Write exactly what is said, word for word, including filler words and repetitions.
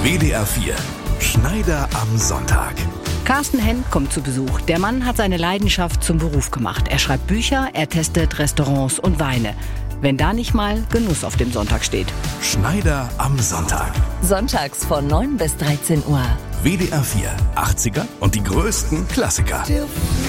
W D R vier. Schneider am Sonntag. Carsten Henn kommt zu Besuch. Der Mann hat seine Leidenschaft zum Beruf gemacht. Er schreibt Bücher, er testet Restaurants und Weine. Wenn da nicht mal Genuss auf dem Sonntag steht. Schneider am Sonntag. Sonntags von neun bis dreizehn Uhr. W D R vier. achtziger und die größten Klassiker.